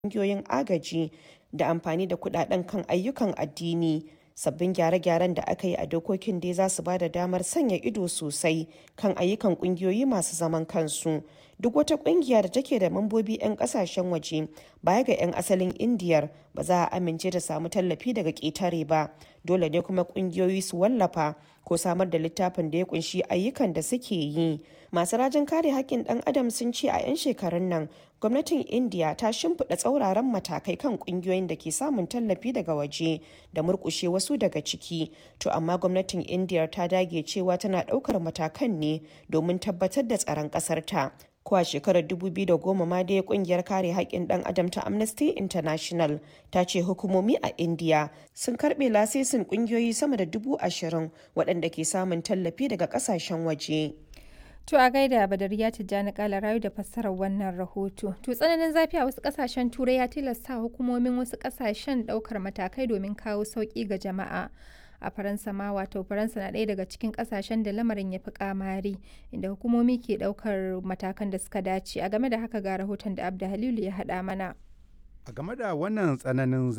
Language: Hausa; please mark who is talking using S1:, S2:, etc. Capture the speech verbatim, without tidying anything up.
S1: ƙungiyoyin agaji da amfani da kuɗaɗen kan ayyukan addini. Sabbin gyare-gyaren da aka yi a dokokin dai za su ba da damar sanya ido sosai kan ayyukan ƙungiyoyi masu zaman kansu. Duk wata ƙungiya da take da mambobi 'yan ƙasashen waje baya ga 'yan asalin Indiyar ba za a amince ta samu tallafi daga ƙetare ba. Dole ne kuma ƙungiyoyi su wallafa ko samar da littafin da ya ƙunshi ayyukan da suke yi. Masu rajin kare haƙƙin ɗan adam sun ce a 'yan shekarun nan gwamnatin Indiya ta shimfiɗa tsauraran matakai kan ƙungiyoyin da ke samun tallafi daga waje da murƙushe wasu daga ciki. To amma gwamnatin Indiyar ta dage cewa tana ɗaukar matakan ne domin tabbatar da tsaron ƙasarta. Ko a shekarar dubu biyu da goma ma dai kungiyar kare haƙƙin ɗan adam ta Amnesty International ta ce hukumomi a India sun karɓe lasisin ƙungiyoyi sama da dubu ashirin waɗanda ke samun tallafi daga ƙasashen waje.
S2: To a gaida Badariya Tijjani Kalarayu da fassarar wannan rahoto. To tsananin zafi a wasu ƙasashen Turai ya tilasta hukumomin wasu ƙasashen ɗaukar matakai domin kawo sauƙi ga jama'a. A Faransa ma wato Faransa na ɗaya daga cikin ƙasashen da lamarin ya fi kamari inda hukumomi ke ɗaukar matakan da suka dace. A game da haka ga rahoton da Abda Halilu ya haɗa mana.
S3: A game da wannan tsananin